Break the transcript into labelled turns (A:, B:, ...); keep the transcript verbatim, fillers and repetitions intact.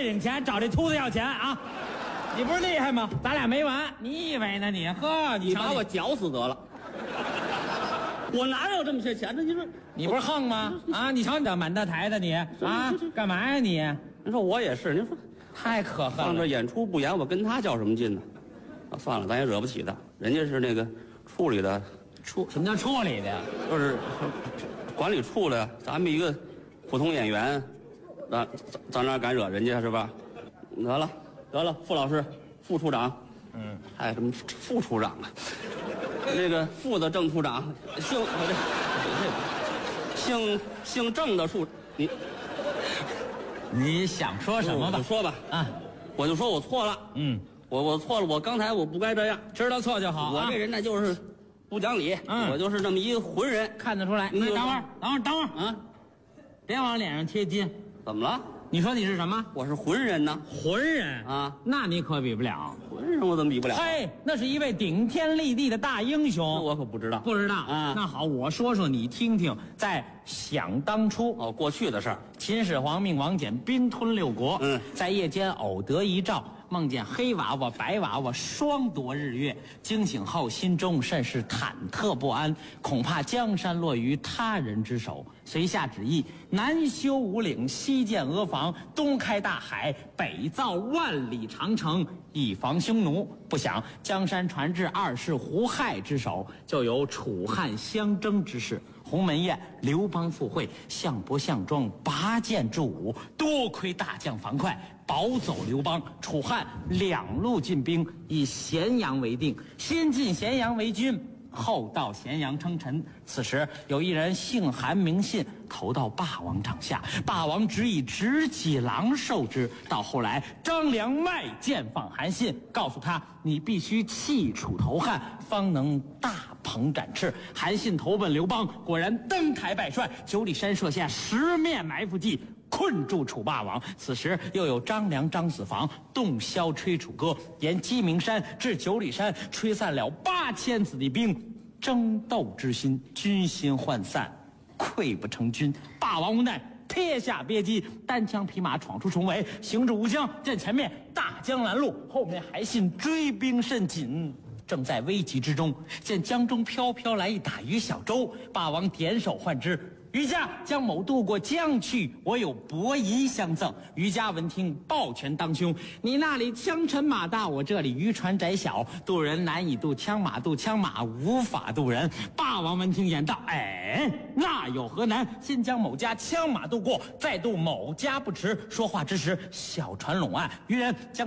A: 领钱，找这秃子要钱啊！你不是厉害吗？咱俩没完，你以为呢你？呵，你
B: 你把我绞死得了。我哪有这么些钱呢？你说
A: 你不是横吗？啊，你瞧你这满大台的你啊，干嘛呀你？
B: 您说我也是，您说
A: 太可恨了。
B: 上这演出不演，我跟他较什么劲呢？啊，算了，咱也惹不起他，人家是那个处理的，
A: 处什么叫处理的呀？
B: 就是管理处的，咱们一个普通演员，咱咱咱哪敢惹人家是吧？得了得了，傅老师，副处长，嗯，还有什么副处长啊？那个副的正处长，姓姓姓郑的处，你
A: 你想说什么吧？
B: 就说吧
A: 啊，
B: 我就说我错了，
A: 嗯，
B: 我我错了，我刚才我不该这样，
A: 知道错就好、啊。
B: 我这人呢就是不讲理，
A: 嗯，
B: 我就是这么一个浑人，
A: 看得出来。
B: 你
A: 等会儿，等会儿，等会儿
B: 啊，
A: 别往脸上贴金。
B: 怎么了？
A: 你说你是什么？
B: 我是浑人呢。
A: 浑人
B: 啊，
A: 那你可比不了。
B: 浑人我怎么比不了？
A: 嘿，那是一位顶天立地的大英雄。
B: 我可不知道，
A: 不知道
B: 啊。
A: 那好，我说说你听听。在想当初，
B: 哦，过去的事儿，
A: 秦始皇命王翦兵吞六国。
B: 嗯，
A: 在夜间偶得一兆，梦见黑娃娃、白娃娃双夺日月。惊醒后，心中甚是忐忑不安，恐怕江山落于他人之手。遂下旨意，南修五岭，西建阿房，东开大海，北造万里长城，以防匈奴。不想江山传至二世胡亥之手，就有楚汉相争之势。鸿门宴，刘邦赴会，项伯、项庄拔剑助武，多亏大将樊哙保走刘邦。楚汉两路进兵，以咸阳为定，先进咸阳为君，后到咸阳称臣。此时有一人姓韩名信，投到霸王帐下，霸王执以直戟狼受之。到后来张良卖剑放韩信，告诉他你必须弃楚投汉，方能大鹏展翅。韩信投奔刘邦，果然登台拜帅，九里山设下十面埋伏计，困住楚霸王。此时又有张良、张子房洞箫吹楚歌，沿鸡鸣山至九里山，吹散了八千子弟兵。争斗之心，军心涣散，溃不成军。霸王无奈，撇下别姬，单枪匹马闯出重围，行至吴江，见前面大江拦路，后面韩信追兵甚紧。正在危急之中，见江中飘飘来一打鱼小舟，霸王点手唤之。渔家将某渡过江去，我有薄银相赠。渔家闻听，抱拳当胸：你那里枪沉马大，我这里渔船窄小，渡人难以渡枪马，渡枪马无法渡人。霸王闻听言道：哎，那有何难？先将某家枪马渡过，再渡某家不迟。说话之时，小船拢岸，渔人将